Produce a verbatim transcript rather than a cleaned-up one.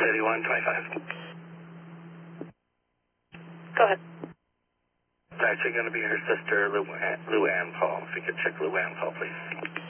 eighty-one twenty-five. Go ahead. It's actually going to be her sister, Lou Ann Paul. If you could check Lou Ann Paul, please.